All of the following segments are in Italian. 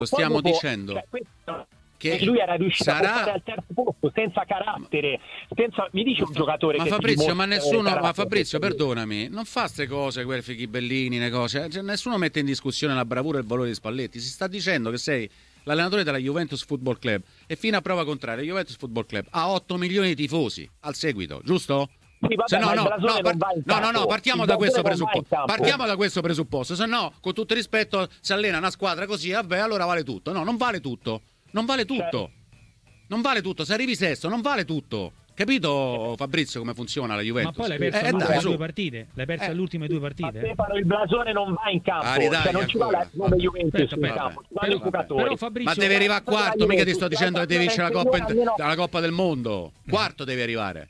stiamo dopo, dicendo che lui era riuscito a portare al terzo posto senza carattere, mi dice un giocatore ma che Fabrizio, ma Fabrizio, perdonami, non fa ste cose, quelle fichibellini, le cose, cioè, nessuno mette in discussione la bravura e il valore di Spalletti. Si sta dicendo che sei l'allenatore della Juventus Football Club e fino a prova contraria Juventus Football Club ha 8 milioni di tifosi al seguito, giusto? Sì, vabbè, partiamo da questo presupposto. Partiamo da questo presupposto, se no, con tutto il rispetto, se allena una squadra così, vabbè, allora vale tutto. No, non vale tutto. Non vale tutto. Certo. Non vale tutto. Se arrivi sesto, non vale tutto. Capito, Fabrizio, come funziona la Juventus? Ma poi l'hai perso all'ultime due partite. L'hai perso all'ultime due partite. Ma Stefano, il blasone non va in campo. Non ci va la nome Juventus in campo. Però Fabrizio, ma devi arrivare a quarto. Mica ti sto dicendo che devi vincere la Coppa del Mondo. Quarto devi arrivare.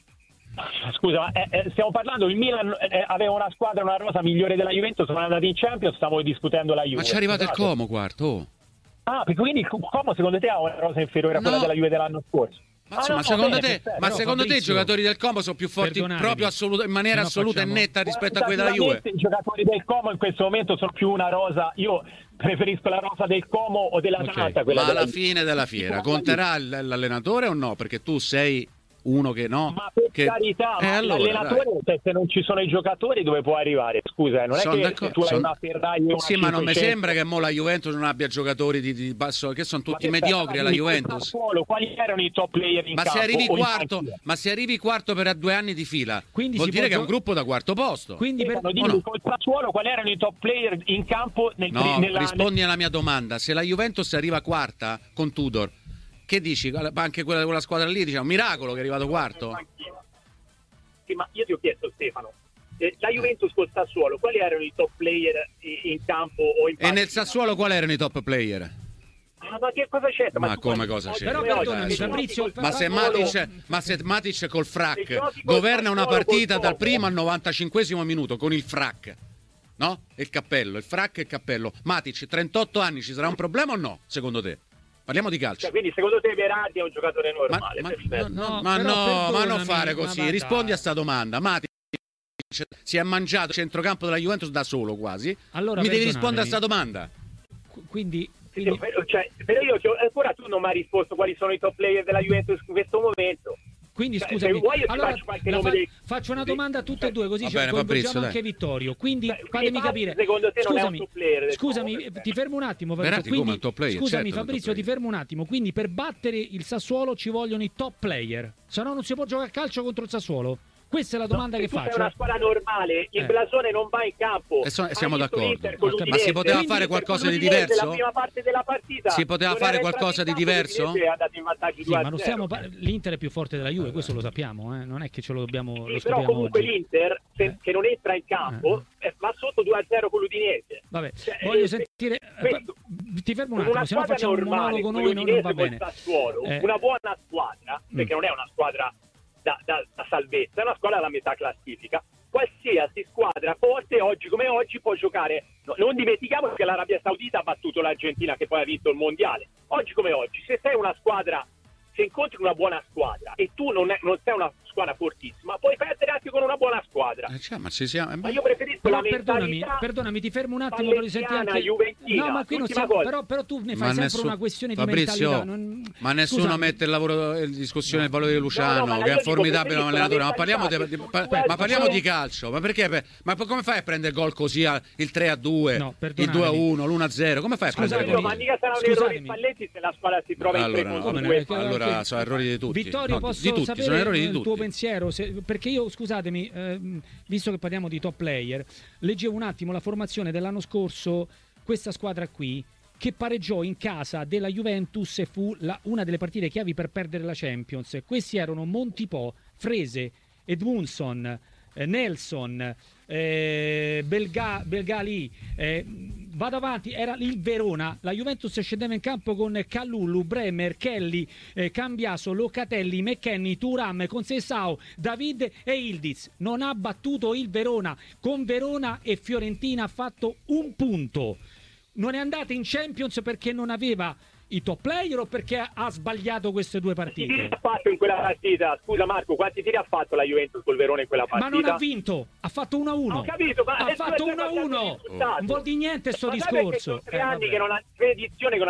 Scusa, stiamo parlando, il Milan aveva una squadra, una rosa migliore della Juventus, sono andati in Champions, stavo discutendo la Juve. Ma c'è arrivato il Como quarto. Ah, perché quindi il Como secondo te ha una rosa inferiore a quella della Juve dell'anno scorso? Ma secondo te i giocatori del Como sono più forti proprio in maniera assoluta e netta rispetto a quelli della Juve? I giocatori del Como in questo momento sono più una rosa. Io preferisco la rosa del Como o dell'Atalanta. Ma alla fine della fiera conterà l'allenatore o no? Perché tu sei uno che no, ma per carità, l'allenatore, se non ci sono i giocatori dove può arrivare? Scusa, non è che tu hai una Ferrari o una sì, 500. Ma non mi sembra che mo la Juventus non abbia giocatori di basso, che sono tutti mediocri alla Juventus. Quali erano i top player in campo? Se arrivi quarto per 2 anni di fila, quindi vuol dire che è un gruppo da quarto posto. Quindi col Sassuolo quali erano i top player in campo rispondi alla mia domanda. Se la Juventus arriva quarta con Tudor, che dici? Anche quella squadra lì, diciamo, miracolo che è arrivato quarto? Sì, ma io ti ho chiesto, Stefano, la Juventus col Sassuolo, quali erano i top player in campo o in partita? E nel Sassuolo quali erano i top player? Ma che cosa c'è? Ma come cosa c'è? Però perdonami, Fabrizio, ma se Matic col frac governa una partita dal primo al 95esimo minuto con il frac, no? Il cappello, il frac e il cappello. Matic, 38 anni, ci sarà un problema o no, secondo te? Parliamo di calcio. Quindi secondo te Verratti è un giocatore normale? Ma non fare così. Rispondi a sta domanda. Matic si è mangiato centrocampo della Juventus da solo quasi. Allora, mi devi rispondere a sta domanda. Quindi... Però io ancora tu non mi hai risposto quali sono i top player della Juventus in questo momento. Quindi scusami, allora faccio una domanda a tutte e due, così coinvolgiamo anche Vittorio. Quindi fatemi capire. Secondo te non è un top player? Scusami, ti fermo un attimo. Quindi, scusami, Fabrizio, ti fermo un attimo. Quindi per battere il Sassuolo ci vogliono i top player, se no non si può giocare a calcio contro il Sassuolo. Questa è la domanda che faccio. È una squadra normale, il blasone non va in campo. Siamo d'accordo. Ma si poteva fare qualcosa di diverso? La prima parte della partita si poteva fare qualcosa di diverso? Ma non stiamo l'Inter è più forte della Juve, questo lo sappiamo, non è che ce lo dobbiamo però comunque oggi. L'Inter che non entra in campo va sotto 2-0 con l'Udinese. Vabbè, voglio sentire ti fermo un attimo, se no facciamo un monologo noi, non va bene. Una buona squadra, perché non è una squadra da salvezza, è una squadra alla metà classifica. Qualsiasi squadra forte oggi come oggi può giocare. Non dimentichiamo che l'Arabia Saudita ha battuto l'Argentina, che poi ha vinto il mondiale. Oggi come oggi, se sei una squadra, se incontri una buona squadra e tu non sei una squadra fortissima, puoi perdere anche con una buona squadra. Ma ci siamo. Ma io preferisco la mentalità. Perdonami, ti fermo un attimo, voglio sentire anche Juventina. No, ma qui non siamo, però tu ne fai sempre una questione Fabrizio, di mentalità. Ma nessuno mette il lavoro in discussione del valore di Luciano, che è un formidabile allenatore. Ma parliamo di calcio. Ma perché? Ma come fai a prendere gol così il 3-2, il 2-1, l'1-0? Come fai a prendere gol? Ma mica saranno errori Spalletti se la squadra si trova in 3-2. Allora sono errori di tutti. Vittorio, posso sapere il tuo pensiero? Perché io, scusatemi, visto che parliamo di top player, leggevo un attimo la formazione dell'anno scorso, questa squadra qui che pareggiò in casa della Juventus e fu una delle partite chiavi per perdere la Champions. Questi erano Montipò, Frese, Edmundson, Nelson, Belgali, vado avanti, era il Verona. La Juventus scendeva in campo con Kalulu, Bremer, Kelly, Cambiaso, Locatelli, McKennie, Thuram, Conceição, David e Ildiz. Non ha battuto il Verona. Con Verona e Fiorentina ha fatto un punto. Non è andata in Champions perché non aveva i top player o perché ha sbagliato queste due partite? Quanti tiri ha fatto in quella partita? Scusa Marco, quanti tiri ha fatto la Juventus col Verona in quella partita? Ma non ha vinto, ha fatto 1-1. Ho capito, ma ha fatto 1-1. Non vuol dire niente sto discorso. Sono 3 anni che non ha, 3 edizioni che non